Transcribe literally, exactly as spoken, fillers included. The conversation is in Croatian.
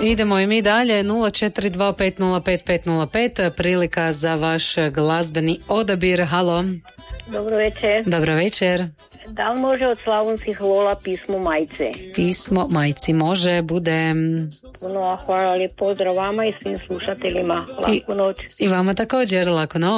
Idemo i mi dalje. nula četiri dva pet nula pet pet nula pet, prilika za vaš glazbeni odabir. Halo. Dobro večer. Dobro večer. Da li može od Slavonskih Lola pismo majce? Pismo majci može, bude. Puno hvala, lijep pozdrav vama i svim slušateljima. Laku noć. I vama također, lako noć.